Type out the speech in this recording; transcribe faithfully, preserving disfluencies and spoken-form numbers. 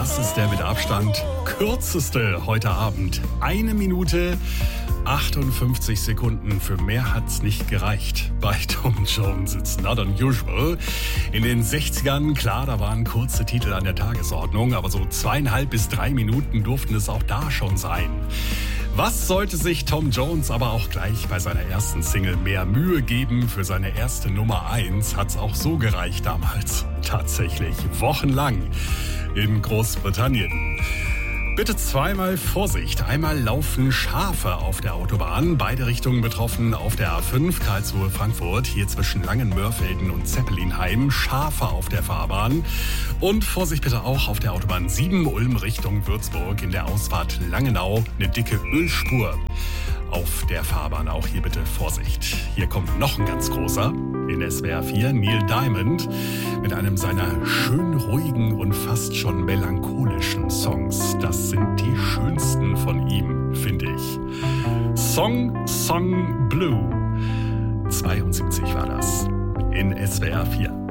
Das ist der mit Abstand kürzeste heute Abend. Eine Minute achtundfünfzig Sekunden. Für mehr hat's nicht gereicht. Bei Tom Jones, it's not unusual. In den sechzigern, klar, da waren kurze Titel an der Tagesordnung, aber so zweieinhalb bis drei Minuten durften es auch da schon sein. Was sollte sich Tom Jones aber auch gleich bei seiner ersten Single mehr Mühe geben? Für seine erste Nummer eins hat's auch so gereicht damals. Tatsächlich wochenlang in Großbritannien. Bitte zweimal Vorsicht. Einmal laufen Schafe auf der Autobahn. Beide Richtungen betroffen auf der A fünf Karlsruhe-Frankfurt. Hier zwischen Langenmörfelden und Zeppelinheim. Schafe auf der Fahrbahn. Und Vorsicht bitte auch auf der Autobahn sieben Ulm Richtung Würzburg. In der Ausfahrt Langenau eine dicke Ölspur. Auf der Fahrbahn auch hier bitte Vorsicht. Hier kommt noch ein ganz großer. In S W R vier Neil Diamond mit einem seiner schön ruhigen und fast schon melancholischen Songs. Das sind die schönsten von ihm, finde ich. Song Song Blue. zweiundsiebzig war das in S W R vier.